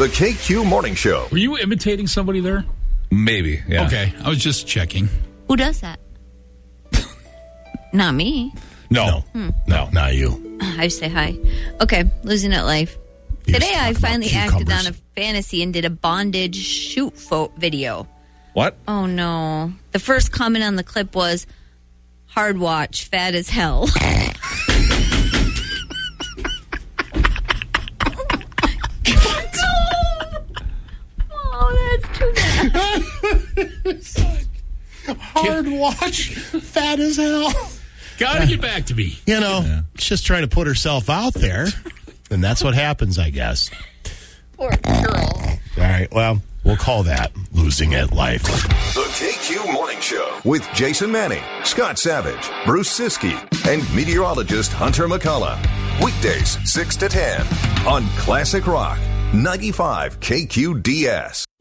The KQ Morning Show. Were you imitating somebody there? Maybe, yeah. Okay, I was just checking. Who does that? Not me. No, not you. I say hi. Okay, losing at life. You Today just I talk about finally acted cucumbers. on a fantasy and did a bondage shoot video. What? Oh no. The first comment on the clip was, hard watch, fat as hell. Oh, that's too bad. Hard watch, fat as hell. Gotta get back to me. You know, she's just trying to put herself out there, and that's what happens, I guess. Poor girl. All right, well, we'll call that losing at life. The KQ Morning Show with Jason Manning, Scott Savage, Bruce Siskey, and meteorologist Hunter McCullough. Weekdays 6 to 10 on Classic Rock 95 KQDS.